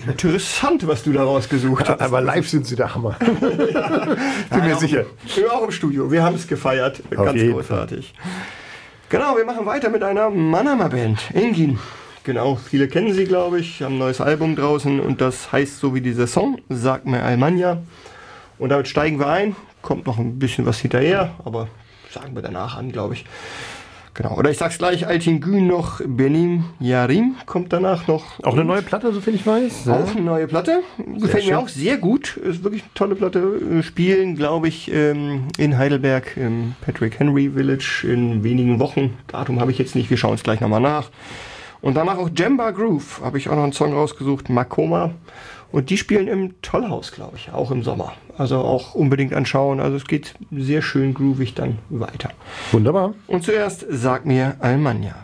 Interessant, was du da rausgesucht hast. Aber live sind sie der Hammer. Bin mir sicher. Wir auch im Studio. Wir haben es gefeiert. Ganz großartig. Genau, wir machen weiter mit einer Mannheimer Band. Engin. Genau, viele kennen sie, glaube ich. Haben ein neues Album draußen und das heißt so wie dieser Song, Sag mir Almanja. Und damit steigen wir ein. Kommt noch ein bisschen was hinterher, aber sagen wir danach an, glaube ich. Genau, oder ich sag's gleich, Altin Gün noch, Benim Yarim kommt danach noch. Auch eine neue Platte, soviel ich weiß. Auch eine neue Platte. Gefällt mir auch sehr gut. Ist wirklich eine tolle Platte. Spielen, glaube ich, in Heidelberg im Patrick Henry Village in wenigen Wochen. Datum habe ich jetzt nicht, wir schauen es gleich nochmal nach. Und danach auch Jemba Groove, habe ich auch noch einen Song rausgesucht, Makoma. Und die spielen im Tollhaus, glaube ich, auch im Sommer. Also auch unbedingt anschauen. Also es geht sehr schön groovig dann weiter. Wunderbar. Und zuerst Sag mir Almanja.